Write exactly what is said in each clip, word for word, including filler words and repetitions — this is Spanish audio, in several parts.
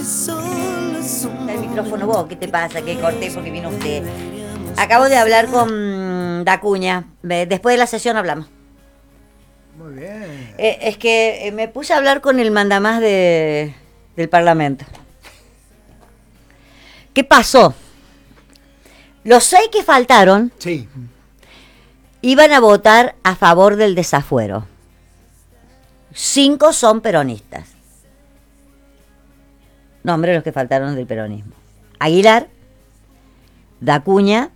El micrófono vos, ¿qué te pasa? Que corté porque vino usted. Acabo de hablar con Dacuña. Después de la sesión hablamos. Muy bien. Eh, es que me puse a hablar con el mandamás de, del Parlamento. ¿Qué pasó? Los seis que faltaron sí. iban a votar a favor del desafuero. Cinco son peronistas. Nombre los que faltaron del peronismo. Aguilar, Dacuña,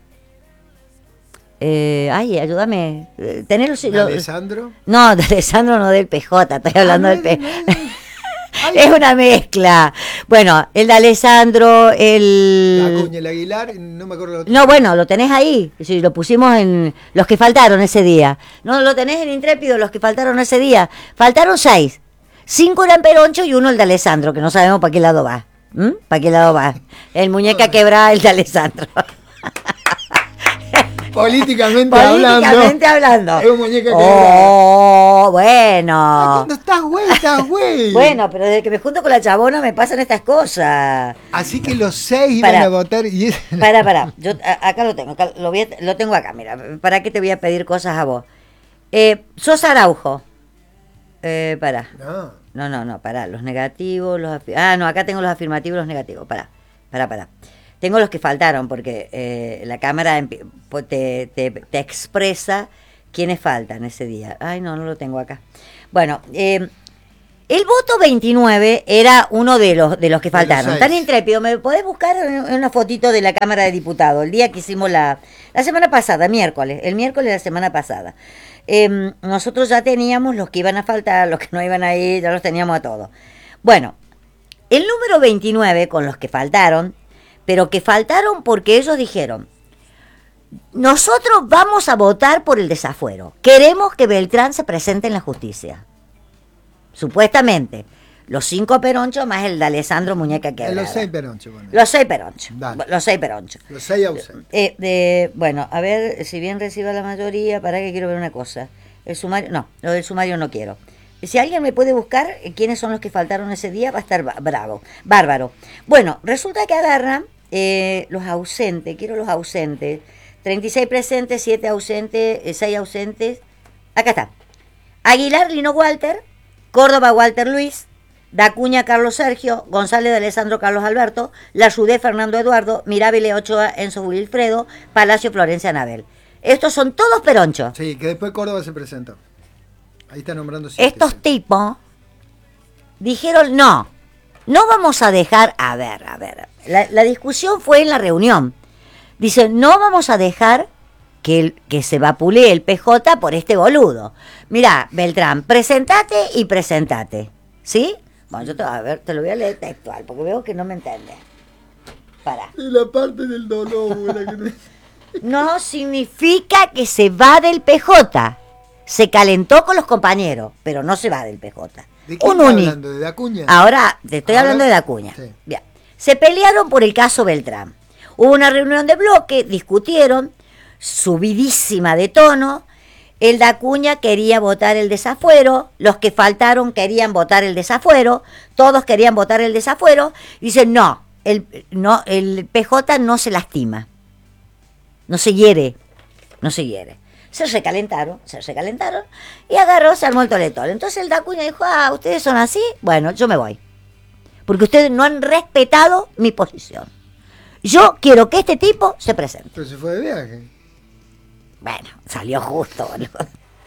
eh, ay, ayúdame. ¿Tenés los, ¿De Alessandro? No, de Alessandro no, del P J, estoy hablando ah, del P J. Ay, es una mezcla. Bueno, el de Alessandro, el... Dacuña, el Aguilar, no me acuerdo. Lo otro. No, bueno, lo tenés ahí. Sí, lo pusimos en los que faltaron ese día. No, lo tenés en Intrépido, los que faltaron ese día. Faltaron seis. Cinco eran Peroncho y uno el de Alessandro, que no sabemos para qué lado va. ¿Mm? ¿Para qué lado va? El muñeca quebrada, el de Alessandro. Políticamente, Políticamente hablando. hablando. Es un muñeca oh, quebrada. bueno. Cuando estás güey, estás güey. Bueno, pero desde que me junto con la chabona me pasan estas cosas. Así que los seis iban a votar y... Para, para. Yo a, acá lo tengo, acá, lo, voy a, lo tengo acá, mira. ¿Para qué te voy a pedir cosas a vos? Eh, sos Araujo. Eh, para. No. No, no, no, pará, los negativos, los afirmativos. Ah, no, acá tengo los afirmativos y los negativos, pará, pará, pará. Tengo los que faltaron porque eh, la Cámara te, te, te expresa quiénes faltan ese día. Ay, no, no lo tengo acá. Bueno, eh, el voto veintinueve era uno de los de los que faltaron. Tan intrépido, ¿me podés buscar una fotito de la Cámara de Diputados? El día que hicimos la, la semana pasada, miércoles, el miércoles de la semana pasada. Eh, nosotros ya teníamos los que iban a faltar, los que no iban a ir, ya los teníamos a todos. Bueno, el número veintinueve con los que faltaron, pero que faltaron porque ellos dijeron, nosotros vamos a votar por el desafuero, queremos que Beltrán se presente en la justicia. Supuestamente, los cinco peronchos más el de Alessandro Muñeca Quebrada. Los seis peronchos. Bueno. Los seis peronchos. Dale. Los seis peronchos. Los seis ausentes. Eh, eh, bueno, a ver, si bien reciba la mayoría, para que quiero ver una cosa. El sumario, no, lo del sumario no quiero. Si alguien me puede buscar eh, quiénes son los que faltaron ese día, va a estar bravo, bárbaro. Bueno, resulta que agarran eh, los ausentes, quiero los ausentes. treinta y seis presentes, siete ausentes, eh, seis ausentes. Acá está. Aguilar, Lino Walter, Córdoba, Walter Luis, Dacuña, Carlos Sergio, González de Alessandro, Carlos Alberto, Layudé, Fernando Eduardo, Mirabile, Ochoa, Enzo Wilfredo, Palacio, Florencia, Anabel. Estos son todos peronchos. Sí, que después Córdoba se presentó. Ahí está nombrando siete. Estos sí. tipos dijeron, no, no vamos a dejar, a ver, a ver, la, la discusión fue en la reunión. Dicen, no vamos a dejar que, el, que se vapulee el P J por este boludo. Mirá, Beltrán, presentate y presentate, ¿sí? Bueno, yo te, a ver, te lo voy a leer textual, porque veo que no me entiendes. Pará. Y la parte del dolor, que no... no significa que se va del P J. Se calentó con los compañeros, pero no se va del P J. ¿De quién estás hablando? ¿De Dacuña? Ahora, te estoy Ahora, hablando de Dacuña. Sí. Bien. Se pelearon por el caso Beltrán. Hubo una reunión de bloque, discutieron, subidísima de tono. El Dacuña quería votar el desafuero, los que faltaron querían votar el desafuero, todos querían votar el desafuero. Dicen, no, el, no, el P J no se lastima, no se hiere, no se hiere. Se recalentaron, se recalentaron y agarró, se armó el toletón. Entonces el Dacuña dijo, ah, ¿ustedes son así? Bueno, yo me voy, porque ustedes no han respetado mi posición. Yo quiero que este tipo se presente. Pero se fue de viaje. Bueno, salió justo, boludo.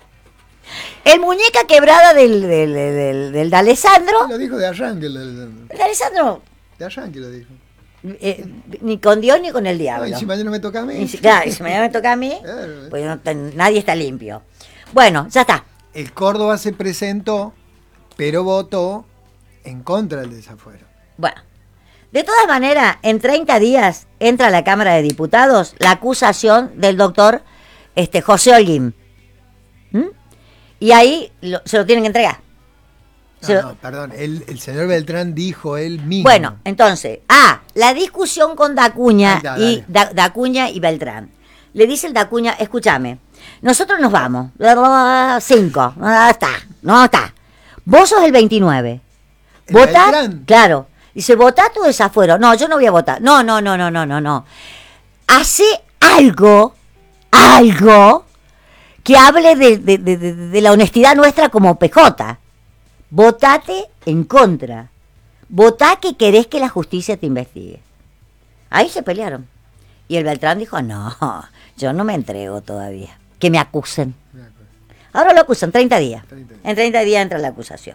El muñeca quebrada del, del, del, del, del de Alessandro. Lo dijo de arranque. El de Alessandro. El de Alessandro. De arranque lo dijo. Eh, ni con Dios ni con el diablo. No, y si mañana me toca a mí. Y si, claro, y si mañana me toca a mí, claro, pues no, nadie está limpio. Bueno, ya está. El Córdoba se presentó, pero votó en contra del desafuero. Bueno. De todas maneras, en treinta días entra a la Cámara de Diputados la acusación del doctor este, José Holguín. ¿Mm? Y ahí lo, se lo tienen que entregar. No, lo... no, perdón, el, el señor Beltrán dijo él mismo. Bueno, entonces, ah, la discusión con Dacuña, da, y da, Dacuña y Beltrán. Le dice el Dacuña, escúchame, nosotros nos vamos, cinco, no está, no está. Vos sos el veintinueve. ¿El Votá, Beltrán? claro. Dice, votá tu desafuero. No, yo no voy a votar. No, no, no, no, no, no, no. Hace algo, algo que hable de, de, de, de, de la honestidad nuestra como P J. Votate en contra. Votá que querés que la justicia te investigue. Ahí se pelearon. Y el Beltrán dijo, no, yo no me entrego todavía. Que me acusen. Ahora lo acusan, treinta días. treinta días. En treinta días entra la acusación.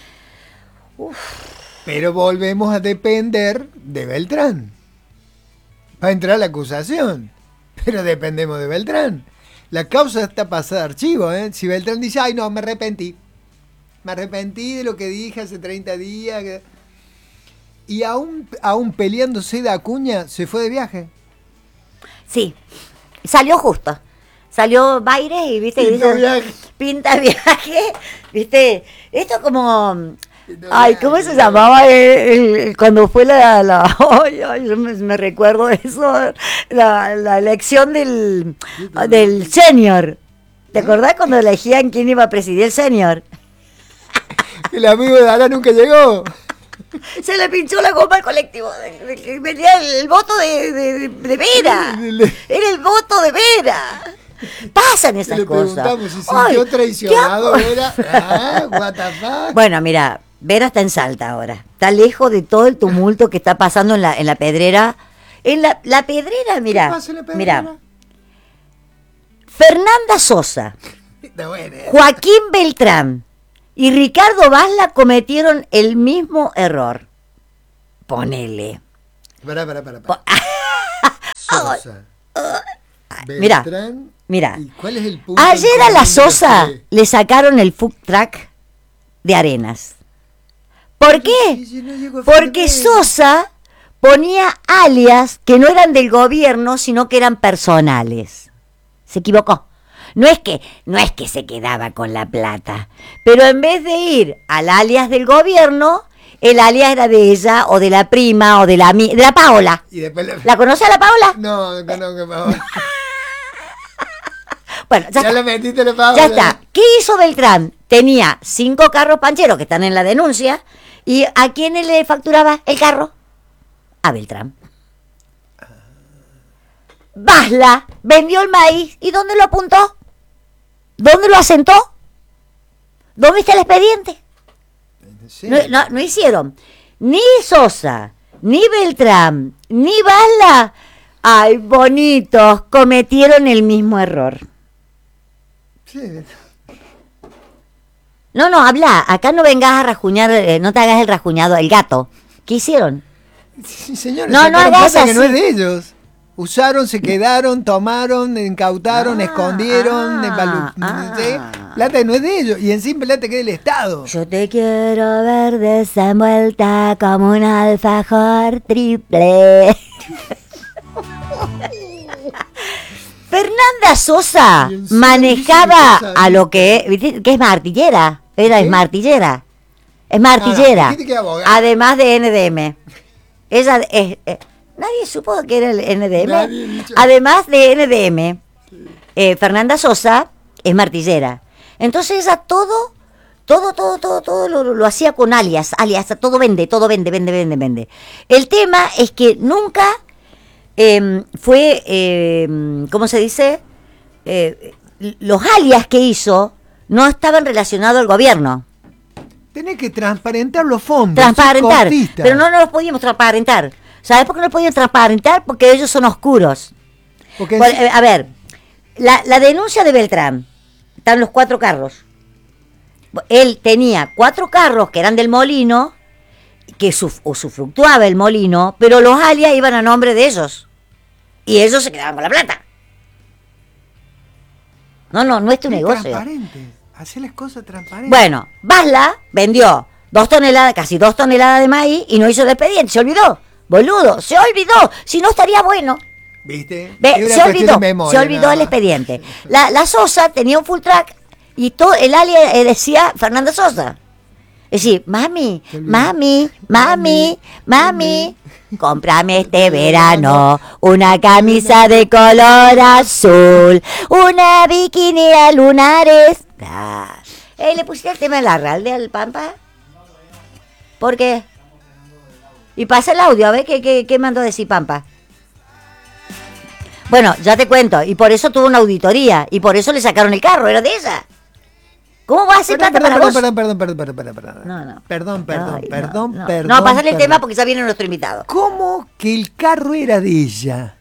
Uf. Pero volvemos a depender de Beltrán. Va a entrar la acusación. Pero dependemos de Beltrán. La causa está pasada a archivo, ¿eh? Si Beltrán dice, ay no, me arrepentí. Me arrepentí de lo que dije hace treinta días. Que... Y aún, aún peleándose de Acuña, se fue de viaje. Sí, salió justo. Salió Baires y viste Pinta dice, viaje. Pinta viaje, viste, esto como, Pinta ay, viaje, ¿cómo se pinta llamaba el, el- cuando fue la, la ay, ay, yo me, me recuerdo eso, la, la elección del, del senior? ¿Te acordás cuando elegían quién iba a presidir el senior? El amigo de Ara nunca llegó. Se le pinchó la goma al colectivo, de- de- que venía el, el voto de, de, de Vera, era el voto de Vera. Pasan esas Le cosas. preguntamos si se Ay, sintió traicionado, ¿qué hago? Vera. Ah, what the fuck. Bueno, mira, Vera está en Salta ahora. Está lejos de todo el tumulto que está pasando en la, en la Pedrera. En la, la Pedrera, mira. ¿Qué pasa en la Pedrera? Mira. Fernanda Sosa, Está buena, ¿eh? Joaquín Beltrán y Ricardo Basla cometieron el mismo error. Ponele. Pará, pará, pará. Po- pará. Sosa. Mira, Beltrán. mira. ¿Y cuál es el punto? Ayer en a la común de Sosa los tres? le sacaron el food truck de Arenas. ¿Por qué? Sí, sí, no llegó a Porque fin de mes. Sosa ponía alias que no eran del gobierno, sino que eran personales. Se equivocó. No es que, no es que se quedaba con la plata, pero en vez de ir al alias del gobierno, el alias era de ella, o de la prima, o de la ami- de la Paola. Y después le... ¿La conoce a la Paola? No, no conozco, Paola. Bueno, ya, Ya está. le metiste la Paola. Ya está. ¿Qué hizo Beltrán? Tenía cinco carros pancheros que están en la denuncia. ¿Y a quién le facturaba el carro? A Beltrán. Basla vendió el maíz. ¿Y dónde lo apuntó? ¿Dónde lo asentó? ¿Dónde está el expediente? Sí. No, no, no hicieron. Ni Sosa, ni Beltrán, ni Basla. Ay, bonitos, cometieron el mismo error. Sí. No, no, habla. Acá no vengas a rajuñar, eh, no te hagas el rajuñado, el gato. ¿Qué hicieron? Sí, señores, No, no sacaron hagas plata que no es así. de ellos. Usaron, se quedaron, tomaron, incautaron, Ah, escondieron, ah, evalu- ah. ¿sí? Plata que no es de ellos. Y encima plata que es del Estado. Yo te quiero ver desenvuelta como un alfajor triple. Fernanda Sosa Y encima manejaba dice que a lo que, ¿viste? Que es martillera. Era ¿Qué? es martillera. Es martillera. Ah, dijiste que era abogada. Además de N D M. Ella es. eh, nadie supo que era el N D M. Nadie dicho. Además de N D M, eh, Fernanda Sosa es martillera. Entonces ella todo, todo, todo, todo, todo lo, lo hacía con alias, alias, todo vende, todo vende, vende, vende, vende. El tema es que nunca eh, fue, eh, ¿cómo se dice? Eh, los alias que hizo no estaban relacionados al gobierno. Tenés que transparentar los fondos. Transparentar. sos costista. Pero no nos los podíamos transparentar. ¿Sabes por qué no los podíamos transparentar? Porque ellos son oscuros. Porque Por- eh, a ver, la, la denuncia de Beltrán, están los cuatro carros. Él tenía cuatro carros que eran del molino, que suf- usufructuaba el molino, pero los alias iban a nombre de ellos. Y ellos se quedaban con la plata. No, no, no es tu es negocio. transparente. Hacer las cosas transparentes. Bueno, Basla vendió dos toneladas, casi dos toneladas de maíz y no hizo el expediente, se olvidó. Boludo, se olvidó. Si no estaría bueno. ¿Viste? Ve, Es una se cuestión olvidó, de memoria, se olvidó nada el más. expediente. La, la Sosa tenía un full track y todo el alias eh, decía Fernanda Sosa. Es decir, mami, Se olvidó. mami, mami, Mami, mami, cómprame este verano una camisa de color azul, una bikini a lunares. Ah. Eh, ¿Le pusiste el tema del arralde al Pampa? ¿Por qué? Y pasa el audio, a ver qué, qué, qué mandó decir Pampa. Bueno, ya te cuento, y por eso tuvo una auditoría, y por eso le sacaron el carro, era de ella. ¿Cómo vas a hacer Perdón, plata perdón, para vos? perdón, perdón, perdón, perdón, perdón, perdón. No, no. Perdón, perdón, Ay, perdón, no, no. perdón. No, pasarle el perdón. tema porque ya viene nuestro invitado. ¿Cómo que el carro era de ella?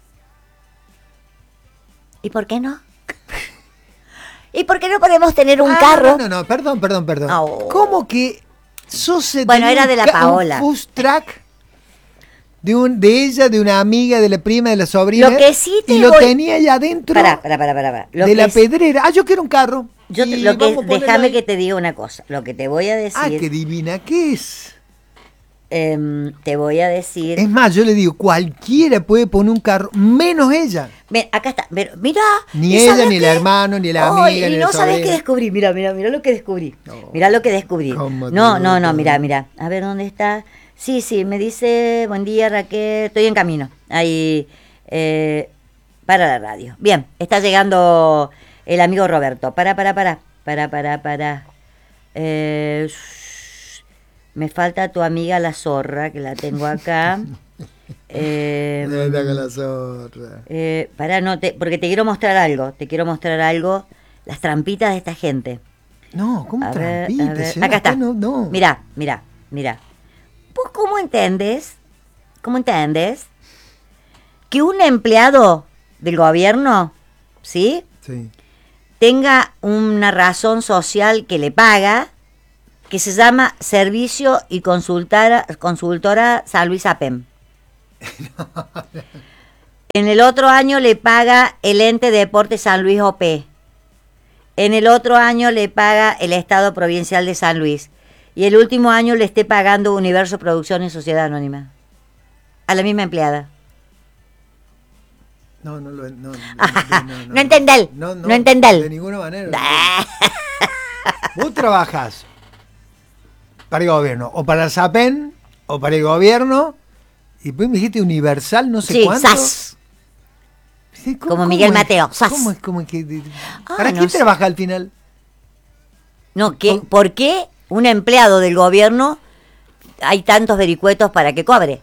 ¿Y por qué no? ¿Y por qué no podemos tener un Ah, carro? No, no, no, perdón, perdón, perdón. Oh. ¿Cómo que sos Bueno, era de la Paola. un food track de un de ella, de una amiga, de la prima, de la sobrina? Lo que sí te y lo voy- tenía allá adentro Pará, pará, pará, pará. pará. Lo de que la es- pedrera. Ah, yo quiero un carro. Yo te- Y lo que vamos a ponerlo déjame ahí. que te diga una cosa. Lo que te voy a decir, Ah, qué divina que es. em, te voy a decir. Es más, yo le digo, cualquiera puede poner un carro, menos ella. Ven, acá está. Pero, mira. Ni ¿y ella, sabes ni el qué? hermano, ni la Ay, amiga, y ni no la sabes sobrina. qué descubrí. Mira, mira, mira lo que descubrí. No. Mira lo que descubrí. ¿Cómo te No, no, no, gusta? mira, mira. A ver dónde está. Sí, sí, me dice, buen día Raquel, estoy en camino. Ahí, eh, para la radio. Bien, está llegando el amigo Roberto. Para, para, para, para, para, para. Eh, shh, me falta tu amiga la zorra, que la tengo acá. Eh, Ahí está con la zorra. eh, para, no, te, porque te quiero mostrar algo, te quiero mostrar algo, las trampitas de esta gente. No, ¿cómo A ver, trampita? a ver, señora? acá está. No, no. Mira, mira, mira. ¿Vos cómo entendés? ¿Cómo entendés? Que un empleado del gobierno, ¿sí? Sí. Tenga una razón social que le paga, que se llama Servicio y Consultora, Consultora San Luis APEM. En el otro año le paga el Ente de Deporte San Luis O P. En el otro año le paga el Estado Provincial de San Luis. Y el último año le esté pagando Universo Producciones Sociedad Anónima. A la misma empleada. No, no lo no, no, Ajá, no, no, no entendel, No, no, no entendel. De ninguna manera. Vos trabajás para el gobierno, o para el SAPEN, o para el gobierno, y después me dijiste Universal, no sé Sí, cuánto. S A S. Sí, ¿cómo- Como cómo Miguel es? Mateo, S A S. ¿Cómo es? ¿Cómo es que, de- Ah, ¿Para no quién sé. trabaja al final? No, ¿qué, Por- ¿por qué un empleado del gobierno hay tantos vericuetos para que cobre?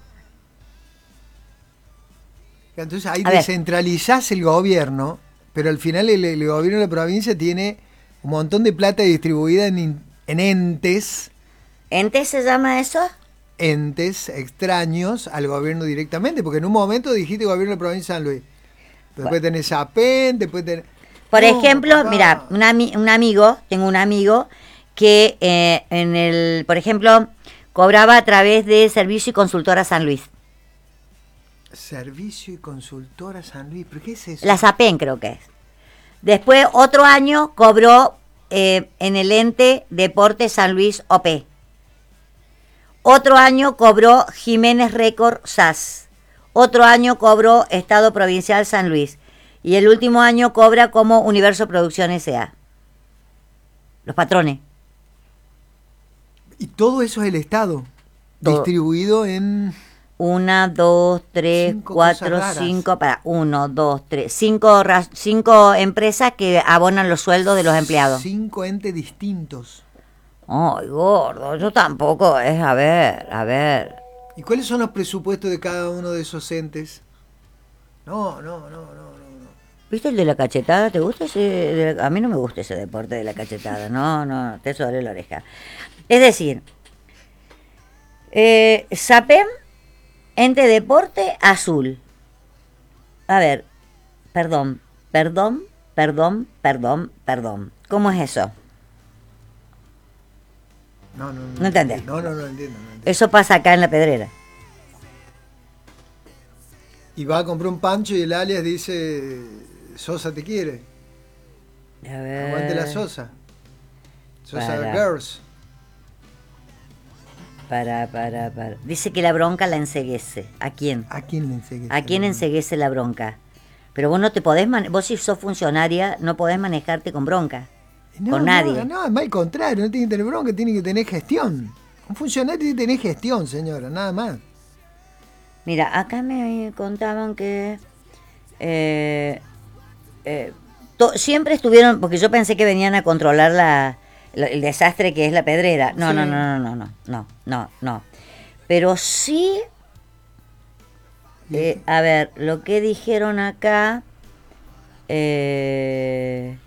Entonces ahí A ver. descentralizás el gobierno, pero al final el, el gobierno de la provincia tiene un montón de plata distribuida en, in- en entes, ¿Ente se llama eso? entes extraños al gobierno directamente, porque en un momento dijiste gobierno de la provincia de San Luis. Después tenés SAPEN, después tenés... Por No, ejemplo, papá. mira, un, ami- un amigo, tengo un amigo que eh, en el, por ejemplo, cobraba a través de Servicio y Consultora San Luis. Servicio y consultora San Luis, ¿pero qué es eso? La SAPEN creo que es. Después, otro año cobró eh, en el ente Deporte San Luis O P. Otro año cobró Jiménez Récord S A S. Otro año cobró Estado Provincial San Luis. Y el último año cobra como Universo Producción S A. Los patrones. Y todo eso es el Estado, Todo. distribuido en... Una, dos, tres, Cinco cuatro, cosas raras. cinco, para uno, dos, tres, cinco, ra- cinco empresas que abonan los sueldos de los empleados. Cinco entes distintos. Ay, gordo, yo tampoco, es, a ver, a ver. ¿Y cuáles son los presupuestos de cada uno de esos entes? No, no, no, no, no. no. ¿Viste el de la cachetada? ¿Te gusta ese? de la- A mí no me gusta ese deporte de la cachetada, no, no, te sobre la oreja. Es decir, eh, SAPEM, Ente Deporte Azul. A ver, perdón, perdón, perdón, perdón, perdón. ¿Cómo es eso? No, no, no. No entendés. No, no, no entiendo. no entiendo. Eso pasa acá en La Pedrera. Y va a comprar un pancho y el alias dice, Sosa te quiere. A ver. Aguante la Sosa. Sosa Para. Girls. Para, para, para. Dice que la bronca la enceguece. ¿A quién? ¿A quién le enseguece? ¿A quién enceguece la bronca? Pero vos no te podés, mane- vos si sos funcionaria, no podés manejarte con bronca. No, con nadie. No, no, es más al contrario, no tiene que tener bronca, tiene que tener gestión. Un funcionario tiene que tener gestión, señora, nada más. Mira, acá me contaban que eh, eh, to- siempre estuvieron, porque yo pensé que venían a controlar la, la- el desastre que es La Pedrera. No, Sí. no, no, no, no, no, no, no, no. Pero sí, eh, a ver, lo que dijeron acá, eh,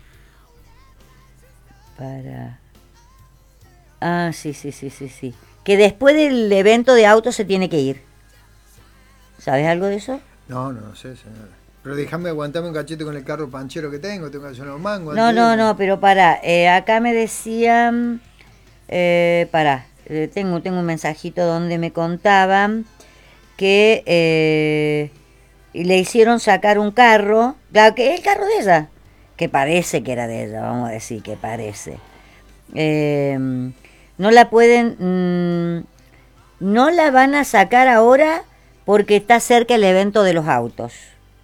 para... Ah, sí, sí, sí, sí, sí. Que después del evento de auto se tiene que ir. ¿Sabes algo de eso? No, no, no sé, señora. Pero déjame aguantarme un cachete con el carro panchero que tengo, tengo que hacer unos mangos. No, no, no, pero para, eh, acá me decían, eh, para, eh, tengo, tengo un mensajito donde me contaban que eh, le hicieron sacar un carro, claro, que es el carro de ella, que parece que era de ella, vamos a decir que parece. Eh, no la pueden, mmm, no la van a sacar ahora porque está cerca el evento de los autos.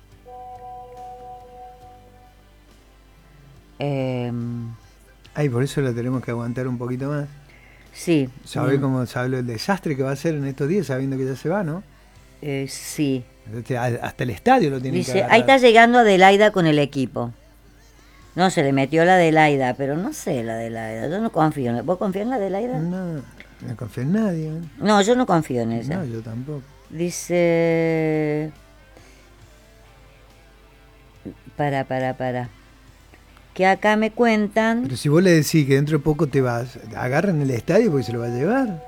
Eh, Ay, por eso la tenemos que aguantar un poquito más. Sí. ¿Sabe mm, cómo sabe el desastre que va a ser en estos días sabiendo que ya se va, no? eh, sí. Este, a- Hasta el estadio lo tienen que Dice, agarrar. ahí está llegando Adelaida con el equipo. No, se le metió la Adelaida, pero no sé la Adelaida. Yo no confío. en- ¿Vos confías en la Adelaida? No, no confío en nadie. ¿eh? No, yo no confío en ella. No, yo tampoco. Dice... Para, para, para. Que acá me cuentan... Pero si vos le decís que dentro de poco te vas, agarran el estadio porque se lo va a llevar.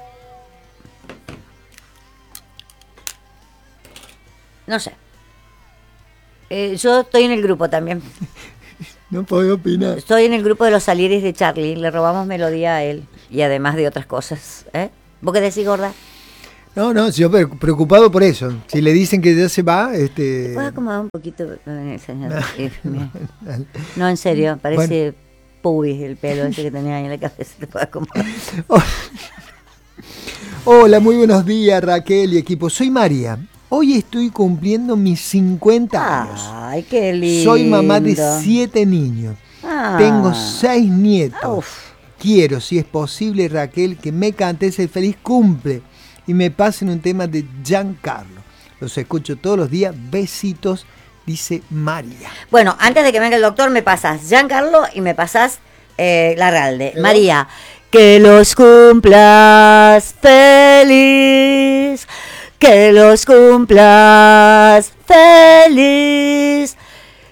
No sé. Eh, yo estoy en el grupo también. No puedo opinar. Estoy en el grupo de los salieres de Charlie. Le robamos melodía a él. Y además de otras cosas. ¿Eh? ¿Vos qué decís, gorda? No, no, yo pre- preocupado por eso. Si le dicen que ya se va, este... ¿Puedo acomodar un poquito, eh, señor? No. Eh, me- No, en serio, parece pubis el pelo ese que tenía ahí en la cabeza. ¿Te puedo acomodar? Hola, muy buenos días, Raquel y equipo. Soy María. Hoy estoy cumpliendo mis cincuenta años. Ay, qué lindo. Soy mamá de siete niños. Ah. Tengo seis nietos. Uf. Quiero, si es posible, Raquel, que me cantes el feliz cumple y me pasen un tema de Giancarlo. Los escucho todos los días. Besitos, dice María. Bueno, antes de que venga el doctor, me pasas Giancarlo y me pasas eh, Larralde. ¿Pero? María, que los cumplas feliz, que los cumplas feliz,